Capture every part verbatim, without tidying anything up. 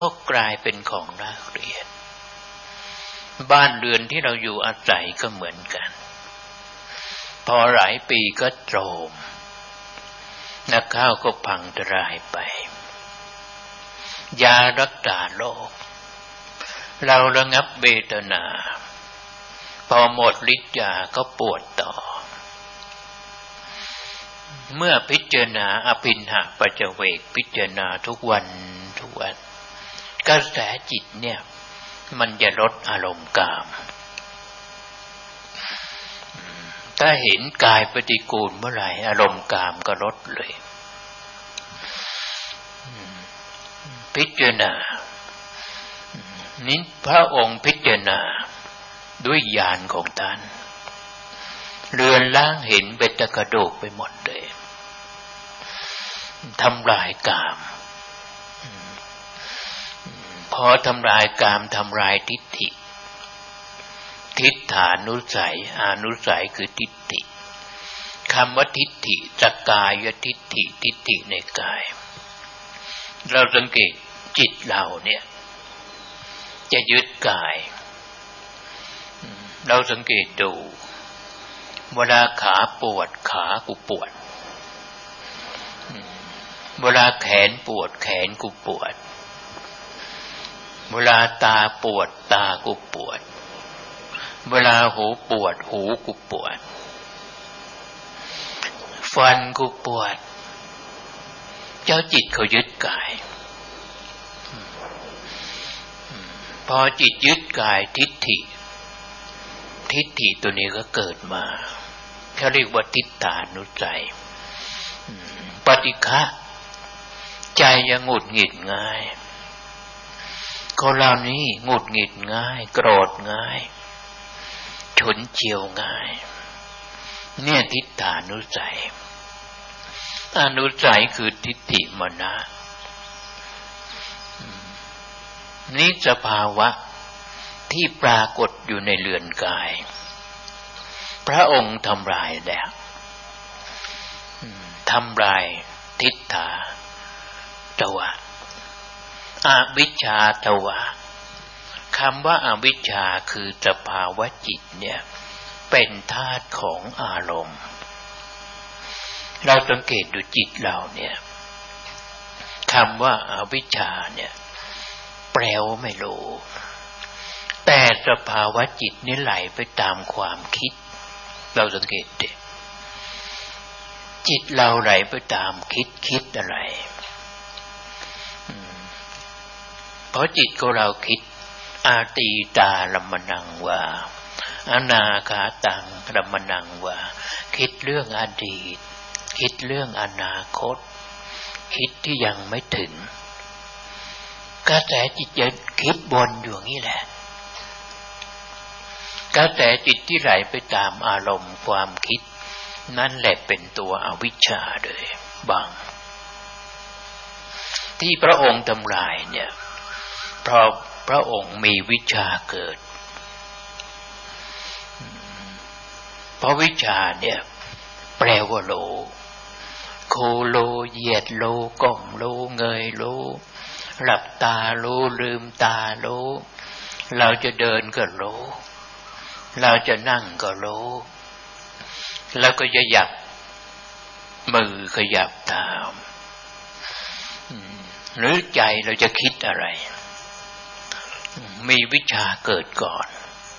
ก็กลายเป็นของน่าเกลียดบ้านเรือนที่เราอยู่อาศัยก็เหมือนกันพอหลายปีก็โทรมนักข้าวก็พังทลายไปยารักษาโรคเราระงับเวทนาพอหมดฤทธิ์ยาก็ปวดต่อเมื่อพิจารณาอภินหาปัจจเวกพิจารณาทุกวันทุกวันกระแสจิตเนี่ยมันจะลดอารมณ์กามถ้าเห็นกายปฏิกูลเมื่อไหร่อารมณ์กามก็ลดเลยพิจารณานี้พระองค์พิจารณาด้วยญาณของท่านเรือนล่างเห็นเป็นตะกระดูกไปหมดเลยทำลายกามพอทำลายกามทำลายทิฏฐิทิฏฐานุสัยอนุสัยคือทิฏฐิคำว่าทิฏฐิสกายทิฏฐิทิฏฐิในกายเราสังเกตจิตเราเนี่ยจะยึดกายเราสังเกตดูเวลาขาปวดขากูปวดเวลาแขนปวดแขนกูปวดเวลาตาปวดตากูปวดเวลาหูปวดหูกูปวดฟันกูปวดเจ้าจิตเขายึดกายพอจิตยึดกายทิฏฐิทิฏฐิตัวนี้ก็เกิดมาเขาเรียกว่าทิฏฐานุสัยปฏิฆะใจยังหงุดหงิดง่ายคนเหล่านี้หงุดหงิดง่ายโกรธง่ายฉุนเฉียวง่ายเนี่ยทิฏฐานุสัยอนุสัยคือทิฏฐิมนะนี่สภาวะที่ปรากฏอยู่ในเรือนกายพระองค์ทำลายแล้วทำลายทิฏฐาตวะอวิชชาตวะคำว่าอวิชชาคือสภาวะจิตเนี่ยเป็นธาตุของอารมณ์เราสังเกตดูจิตเราเนี่ยคำว่าอวิชชาเนี่ยแปลว่าไม่รู้แต่สภาวะจิตนี่ไหลไปตามความคิดเราสังเกตดิจิตเราไหลไปตามคิดคิดอะไรเพราะจิตของเราคิดอาตีตาลัมมนังวาอนาคาตังลัมมนังวาคิดเรื่องอดีตคิดเรื่องอนาคตคิดที่ยังไม่ถึงกระแสจิตจะคิดวนอยู่อย่างนี้แหละกระแสจิตที่ไหลไปตามอารมณ์ความคิดนั่นแหละเป็นตัวอวิชชาเลยบางที่พระองค์ทำลายเนี่ยเพราะพระองค์มีวิชาเกิดเพราะวิชาเนี่ยแปลว่าโลโคโลเหยียดโลก้มโลเงยโลหลับตาโลลืมตาโลเราจะเดินก็โลเราจะนั่งก็โลแล้วก็จะหยับมือขยับตามหรือใจเราจะคิดอะไรมีวิชาเกิดก่อน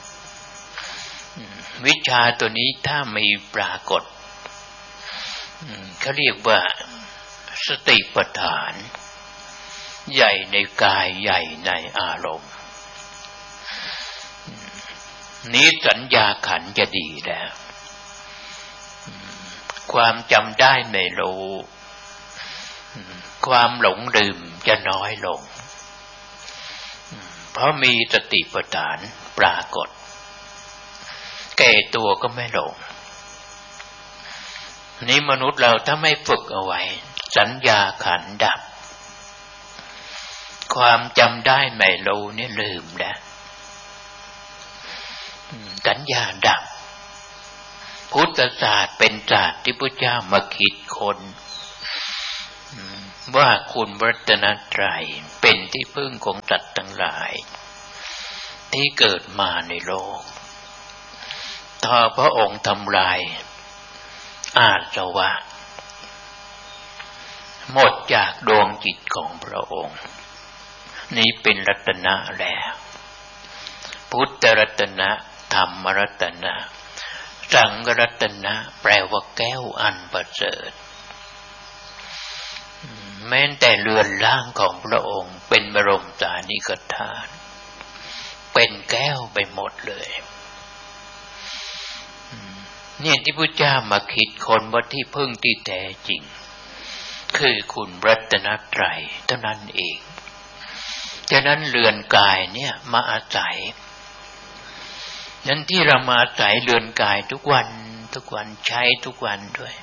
วิชาตัวนี้ถ้ามีปรากฏเขาเรียกว่าสติปัฏฐานใหญ่ในกายใหญ่ในอารมณ์นี้สัญญาขันธ์จะดีแล้วความจำได้ไม่รู้ความหลงลืมจะน้อยลงเพราะมีสติปัฏฐานปรากฏแก่ตัวก็ไม่หลงนี้มนุษย์เราถ้าไม่ฝึกเอาไว้สัญญาขันธ์ดับความจำได้ไม่รู้นี่ลืมแล้วสัญญาดับพุทธศาสตร์เป็นศาสตร์ที่พระเจ้ามาคิดค้นว่าคุณพระรัตนตรัยเป็นที่พึ่งของสัตว์ทั้งหลายที่เกิดมาในโลกถ้าพระองค์ทำลายอาสวะหมดจากดวงจิตของพระองค์นี้เป็นรัตนะแล้วพุทธรัตนะธรรมรัตนะสังฆรัตนะแปลว่าแก้วอันประเสริฐแม้แต่เรือนร่างของพระองค์เป็นบรมสารีริกธาตุเป็นแก้วไปหมดเลยเนี่ยที่พุทธเจ้ามาคิดคนว่าที่พึ่งที่แท้จริงคือคุณรัตนตรัยเท่านั้นเองฉะนั้นเรือนกายเนี่ยมาอาศัยนั้นที่เรามาอาศัยเรือนกายทุกวันทุกวันใช้ทุกวันด้วย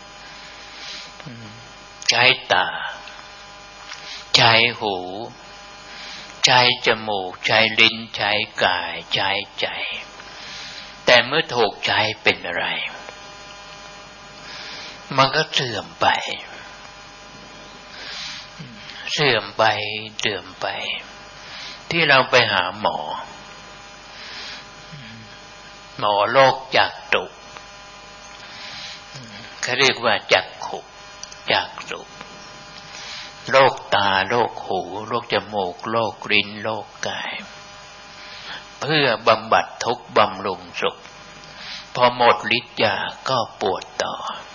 ใช้ตาใช้หูใช้จมูกใช้ลิ้นใช้กายใช้ใจแต่เมื่อถูกใช้เป็นอะไรมันก็เสื่อมไปเสื่อมไปเสื่อมไปที่เราไปหาหมอหมอโรคจักษุเขาเรียกว่าจักขุจักษุโรคตาโรคหูโรคจมูกโรคลิ้นโรคกายเพื่อบำบัดทุกข์บำรุงสุขพอหมดฤทธิ์ยาก็ปวดต่อ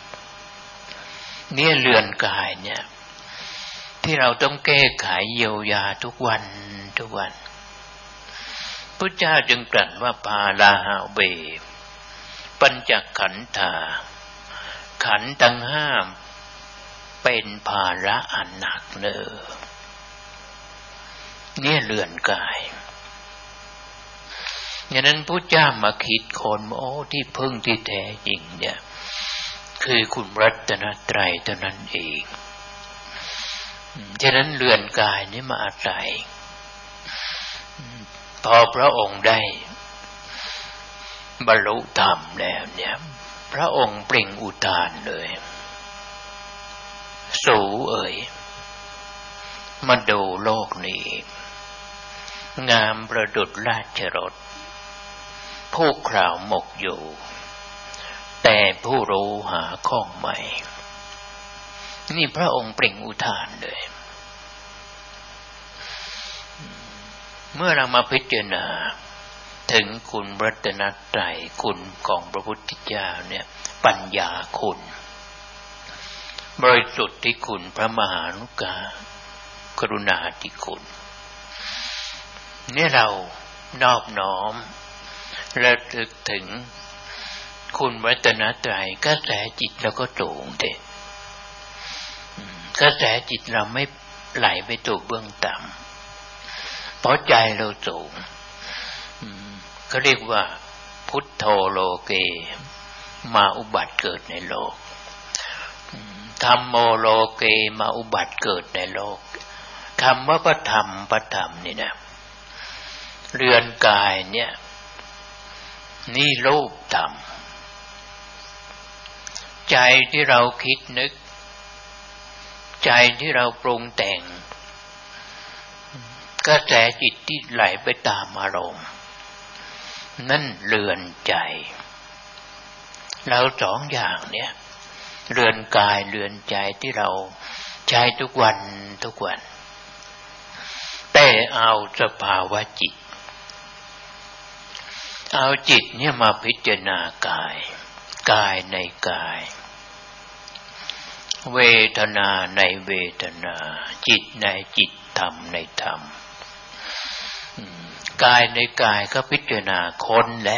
เนี่ยเรือนกายเนี่ยที่เราต้องแก้ไขเยียวยาทุกวันทุกวันพุทธเจ้าจึงตรัสว่าปาลาหะเวปัญจขันธาขันธ์ทั้งห้าเป็นภาระอันหนักเนอเนี่ยเรือนกายฉะนั้นพุทธเจ้ามาคิดคนโอ้ที่พึ่งที่แท้จริงเนี่ยคือคุณรัตนตรัยเท่านั้นเองฉะนั้นเรือนกายนี้มาอาศัยพอพระองค์ได้บรรลุธรรมแล้วเนี่ยพระองค์เปล่งอุทานเลยสูเอ๋ยมาดูโลกนี้งามประดุจราชรถผู้คราวหมกอยู่แต่ผู้รู้หาข้องใหม่นี่พระองค์เปล่งอุทานเลยเมื่อเรามาพิจารณาถึงคุณรัตนตรัยคุณของพระพุทธเจ้าเนี่ยปัญญาคุณบริสุทธิคุณพระมหานุกากรุณาธิคุณเนี่ยเรานอบน้อมระลึกถึงคุณรัตนตรัยกระแสจิตเราก็สูงเด็ดกระแสจิตเราไม่ไหลไปสู่เบื้องต่ำเพราะใจเราสูงเขาเรียกว่าพุทโธโลเกมาอุบัติเกิดในโลกธัมโมโลเกมาอุบัติเกิดในโลกคำว่าพระธรรมพระธรรมนี่นะเรือนกายเนี่ยนี่รูปธรรมใจที่เราคิดนึกใจที่เราปรุงแต่งกระแสจิตที่ไหลไปตามอารมณ์นั่นเรือนใจเราสองอย่างเนี่ยเรือนกายเรือนใจที่เราใช้ทุกวันทุกวันแต่เอาสภาวะจิตเอาจิตเนี่ยมาพิจารณากายกายในกายเวทนาในเวทนาจิตในจิตธรรมในธรรมกายในกายก็พิจารณาค้นและ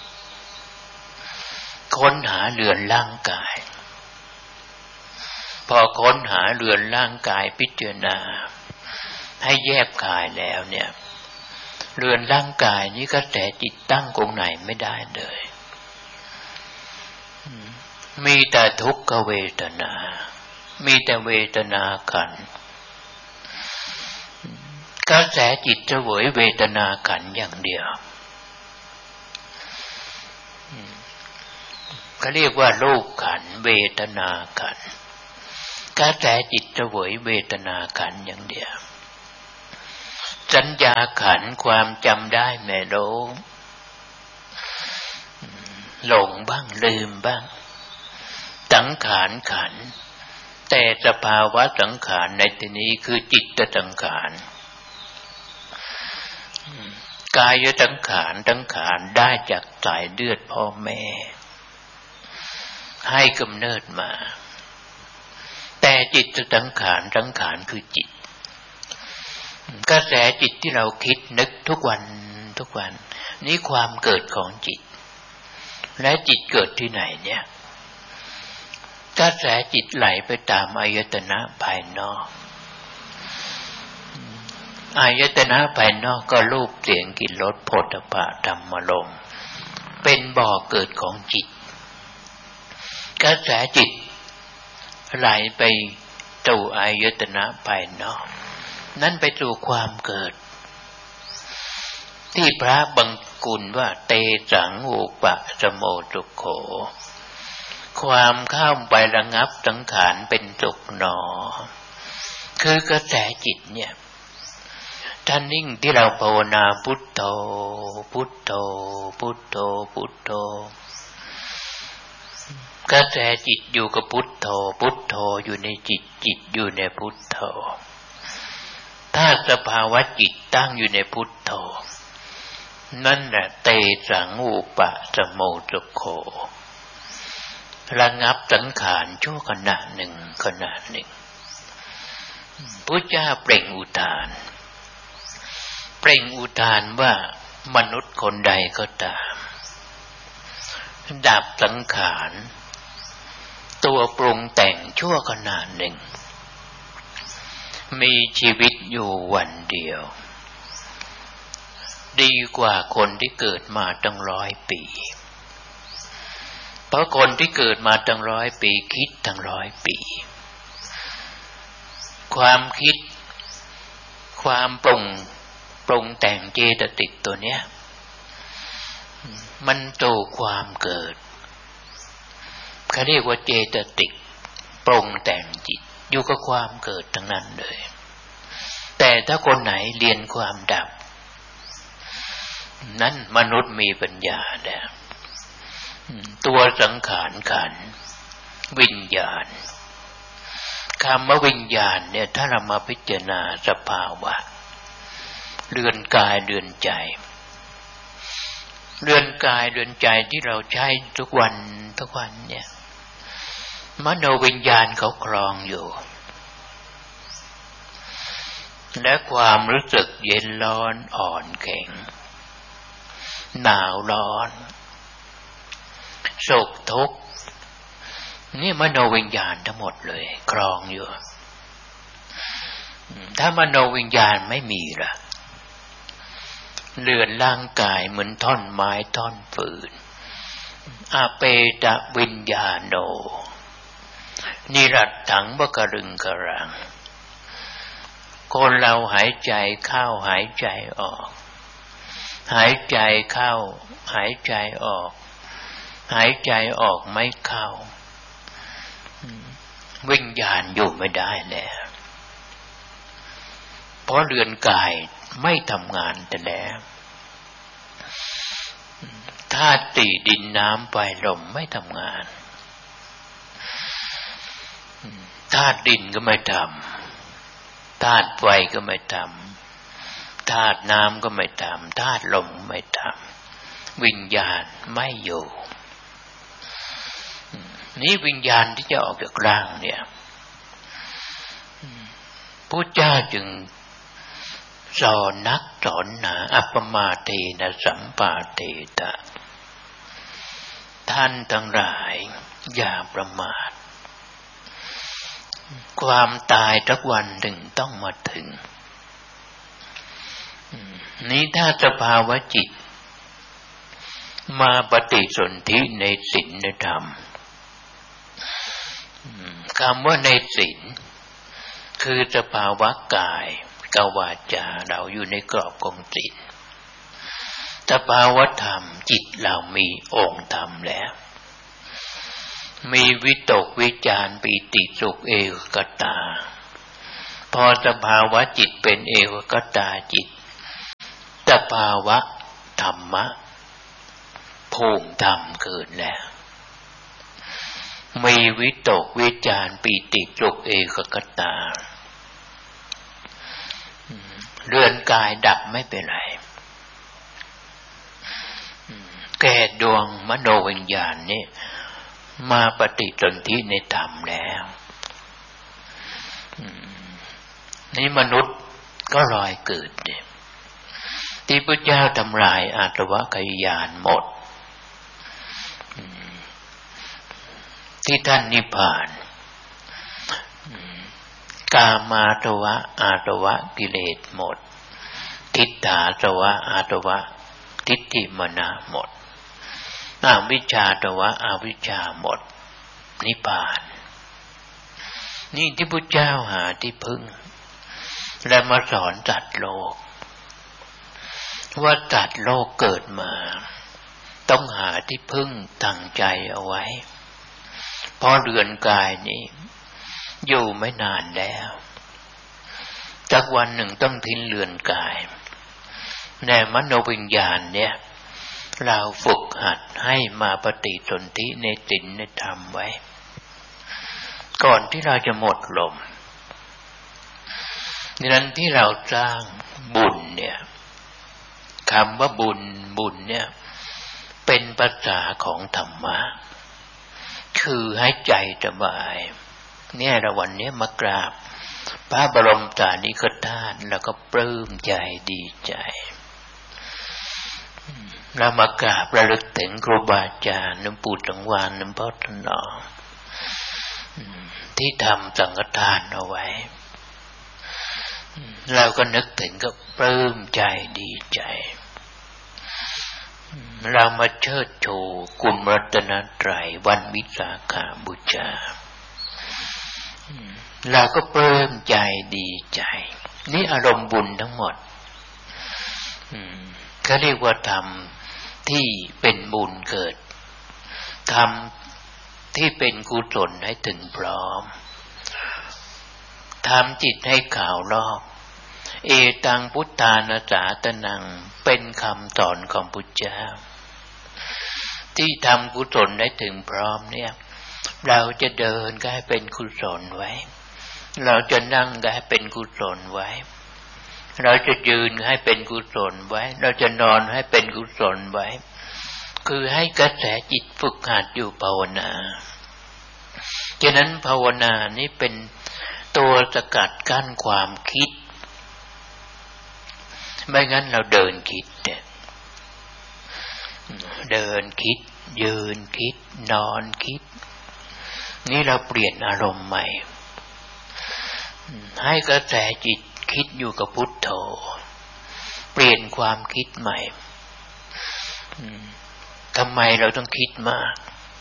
ค้นหาเรือนร่างกายพอค้นหาเรือนร่างกายพิจารณาให้แยกกายแล้วเนี่ยเรือนร่างกายนี้ก็แต่จิตตั้งตรงไหนไม่ได้เลยมีแต่ทุกขเวทนามีแต่เวทนาขันธ์กระแสจิตเสวยเวทนาขันธ์อย่างเดียวเขาเรียกว่ารูปขันธ์เวทนาขันธ์กระแสจิตเสวยเวทนาขันธ์อย่างเดียวสัญญาขันธ์ความจำได้ไม่รู้หลงบ้างลืมบ้างสังขารขันธ์แต่สภาวะสังขารในที่นี้คือจิตสังขารกายสังขารสังขารได้จากสายเลือดพ่อแม่ให้กำเนิดมาแต่จิตสังขารสังขารคือจิตกระแสจิตที่เราคิดนึกทุกวันทุกวันนี้ความเกิดของจิตและจิตเกิดที่ไหนเนี่ยกระแสจิตไหลไปตามอายตนะภายนอกอายตนะภายนอกก็รูปเสียงกลิ่นรสโผฏฐัพพะธรรมารมณ์เป็นบ่อเกิดของจิตกระแสจิตไหลไปสู่อายตนะภายนอกนั่นไปสู่ความเกิดที่พระบังกุลว่าเตสังอุปะสโมสุโขความเข้าไประงับสังขารเป็นสุขหนอคือกระแสจิตเนี่ยท่านนิ่งที่เราภาวนาพุทโธพุทโธพุทโธพุทโธกระแสจิตอยู่กับพุทโธพุทโธอยู่ในจิตจิตอยู่ในพุทโธถ้าสภาวะจิตตั้งอยู่ในพุทโธนั่นแหละเตสังอุปะสโมสุโขระงับสังขารชั่วขณะหนึ่งขณะหนึ่งพุทธเจ้าเปล่งอุทานเปล่งอุทานว่ามนุษย์คนใดก็ตามดับสังขารตัวปรุงแต่งชั่วขณะหนึ่งมีชีวิตอยู่วันเดียวดีกว่าคนที่เกิดมาตั้งร้อยปีเพราะคนที่เกิดมาตั้งร้อยปีคิดตั้งร้อยปีความคิดความปรุงปรุงแต่งเจตสิกตัวเนี้ยมันโตความเกิดเขาเรียกว่าเจตสิกปรุงแต่งจิตอยู่กับความเกิดทั้งนั้นเลยแต่ถ้าคนไหนเรียนความดับนั้นมนุษย์มีปัญญาแล้วตัวสังขารขันธ์วิญญาณคำว่าวิญญาณเนี่ยถ้าเรามาพิจารณาสภาวะเรือนกายเรือนใจเรือนกายเรือนใจที่เราใช้ทุกวันทุกวันเนี่ยมโนวิญญาณเขาครองอยู่และความรู้สึกเย็นร้อนอ่อนแข็งหนาวร้อนโศกทุกข์นี่มโนวิญญาณทั้งหมดเลยครองอยู่ถ้ามโนวิญญาณไม่มีล่ะเรือนร่างกายเหมือนท่อนไม้ท่อนฟืนอาเปตะวิญญาโนนิรัตถังบกรึงกรังคนเราหายใจเข้าหายใจออกหายใจเข้าหายใจออกหายใจออกไม่เข้าวิญญาณอยู่ไม่ได้แล้วเพราะเรือนกายไม่ทำงานแต่แล้วธาตุสี่ดินน้ำไฟลมไม่ทำงานธาตุดินก็ไม่ทำธาตุไฟก็ไม่ทำธาตุน้ำก็ไม่ทำธาตุลมไม่ทำวิญญาณไม่อยู่นี่วิญญาณที่จะออกจากร่างเนี่ยพระเจ้าจึงสอนนักสอนหนาอัปปมาเทนะสัมปาเทตะท่านทั้งหลายอย่าประมาทความตายสักวันหนึ่งต้องมาถึงนี้ถ้าสภาวะจิตมาปฏิสนธิในศีลในธรรมคำว่าในศีลคือสภาวะกายกับวาจาเราอยู่ในกรอบของศีลสภาวะธรรมจิตเรามีองค์ธรรมแล้วมีวิตกวิจารปีติสุขเอกคตาพอสภาวะจิตเป็นเอกคตาจิตสภาวะธรรมะภูมิธรรมเกิดแล้วมีวิตกวิจารปีติสุขเอกคตาเรือนกายดับไม่เป็นไรแก่ดวงมโนวิญญาณนี่มาปฏิสนธิในธรรมแล้วนี่มนุษย์ก็ลอยเกิดเนี่ยที่พระเจ้าทำลายอาสวะขยานหมดที่ท่านนิพพานกามาสวะอาสวะกิเลสหมดทิฏฐาสวะอาสวะทิฏฐิมนะหมดอวิชชาสวะอวิชชาหมดนิพพานนี่ที่พระเจ้าหาที่พึ่งและมาสอนจัดโลกว่าจัดโลกเกิดมาต้องหาที่พึ่งตั้งใจเอาไว้เพราะเรือนกายนี้อยู่ไม่นานแล้วจากวันหนึ่งต้องทิ้งเรือนกายในมโนวิญญาณเนี่ยเราฝึกหัดให้มาปฏิสนธิในศีลในธรรมไว้ก่อนที่เราจะหมดลมดังนั้นที่เราสร้างบุญเนี่ยคำว่าบุญบุญเนี่ยเป็นภาษาของธรรมะคือให้ใจสบายเนี่ยเราวันนี้มากราบพระบรมสารีริกธาตุแล้วก็ปลื้มใจดีใจเรามากราบระลึกถึงครูบาอาจารย์น้ำปู่สังวานน้ำพ่อถนอมที่ทำสังฆทานเอาไว้เราก็นึกถึงก็ปลื้มใจดีใจเรามาเชิดชูคุณรัตนตรัยวันวิสาขบูชาเราก็ปลื้มใจดีใจนี่อารมณ์บุญทั้งหมดเขาเรียกว่าธรรมที่เป็นบุญเกิดธรรมที่เป็นกุศลให้ถึงพร้อมทำจิตให้ข่าวรอบเอตังพุทธานาสาตนังเป็นคำสอนของพุทธเจ้าที่ทำกุศลได้ถึงพร้อมเนี่ยเราจะเดินก็ให้เป็นกุศลไว้เราจะนั่งก็ให้เป็นกุศลไว้เราจะยืนให้เป็นกุศลไว้เราจะนอนให้เป็นกุศลไว้คือให้กระแสจิตฝึกหัดอยู่ภาวนาฉะนั้นภาวนานี้เป็นตัวสกัดกั้นความคิดไม่งั้นเราเดินคิดเนี่ยเดินคิดยืนคิดนอนคิดนี่เราเปลี่ยนอารมณ์ใหม่ให้กระแสจิตคิดอยู่กับพุทโธเปลี่ยนความคิดใหม่ทำไมเราต้องคิดมาก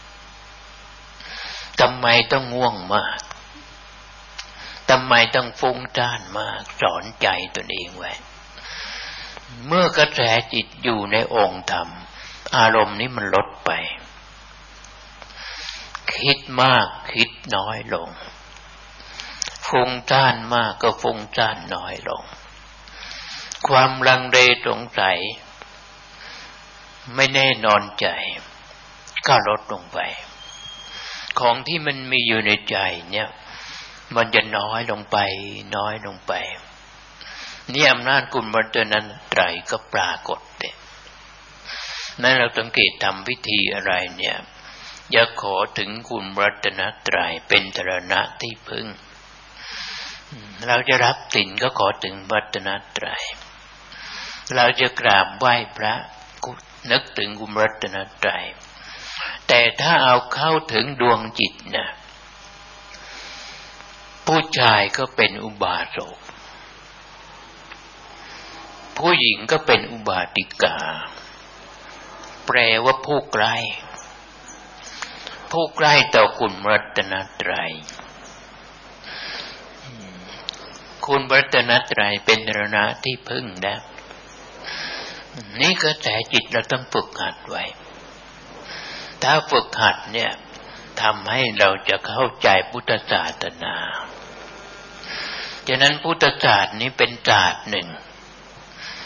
ทำไมต้องง่วงมากทำไมต้องฟุ้งซ่านมากสอนใจตนเองไว้เมื่อกระแสจิตอยู่ในองค์ธรรมอารมณ์นี้มันลดไปคิดมากคิดน้อยลงฟุ้งซ่านมากก็ฟุ้งซ่านน้อยลงความลังเลสงสัยไม่แน่นอนใจก็ลดลงไปของที่มันมีอยู่ในใจเนี่ยมันจะน้อยลงไปน้อยลงไปนี่อำนาจคุณรัตนตรัยก็ปรากฏเนี่ยนั่นเราสังเกตทำพิธีอะไรเนี่ยอย่าขอถึงคุณรัตนตรัยเป็นสรณะที่พึ่งเราจะรับศีลก็ขอถึงรัตนตรัยเราจะกราบไหว้พระนึกถึงคุณรัตนตรัยแต่ถ้าเอาเข้าถึงดวงจิตนะผู้ชายก็เป็นอุบาสกผู้หญิงก็เป็นอุบาสิกาแปลว่าผู้ใกล้ผู้ใกล้ต่อคุณรัตนตรัยคุณรัตนตรัยเป็นสรณะที่พึ่งนะนี่กระแสจิตเราต้องฝึกหัดไว้ถ้าฝึกหัดเนี่ยทำให้เราจะเข้าใจพุทธศาสนาฉะนั้นพุทธศาสตร์นี้เป็นศาสตร์หนึ่ง